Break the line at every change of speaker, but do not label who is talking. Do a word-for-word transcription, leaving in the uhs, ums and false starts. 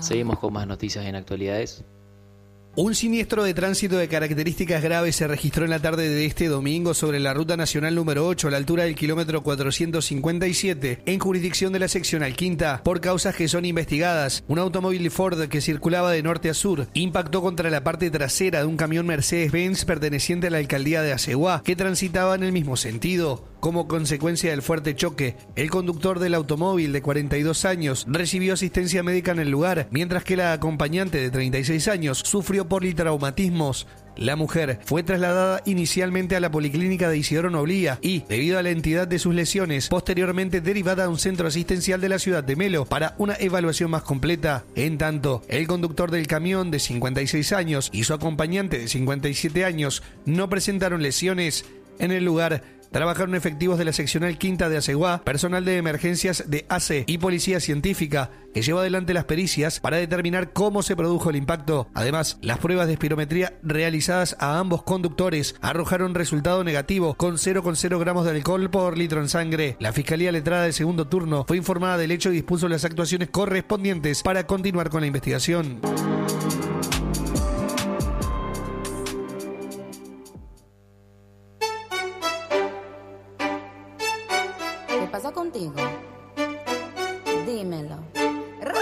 Seguimos con más noticias en actualidades.
Un siniestro de tránsito de características graves se registró en la tarde de este domingo sobre la Ruta Nacional número ocho a la altura del kilómetro cuatrocientos cincuenta y siete, en jurisdicción de la seccional quinta, por causas que son investigadas. Un automóvil Ford que circulaba de norte a sur impactó contra la parte trasera de un camión Mercedes-Benz perteneciente a la alcaldía de Aceguá, que transitaba en el mismo sentido. Como consecuencia del fuerte choque, el conductor del automóvil de cuarenta y dos años recibió asistencia médica en el lugar, mientras que la acompañante de treinta y seis años sufrió politraumatismos. La mujer fue trasladada inicialmente a la policlínica de Isidoro Noblía y, debido a la entidad de sus lesiones, posteriormente derivada a un centro asistencial de la ciudad de Melo para una evaluación más completa. En tanto, el conductor del camión de cincuenta y seis años y su acompañante de cincuenta y siete años no presentaron lesiones. En el lugar trabajaron efectivos de la seccional quinta de Aceguá, personal de emergencias de A C E y policía científica, que llevó adelante las pericias para determinar cómo se produjo el impacto. Además, las pruebas de espirometría realizadas a ambos conductores arrojaron resultado negativo, con cero coma cero gramos de alcohol por litro en sangre. La Fiscalía Letrada del segundo turno fue informada del hecho y dispuso las actuaciones correspondientes para continuar con la investigación.
¿Qué pasa contigo? Dímelo.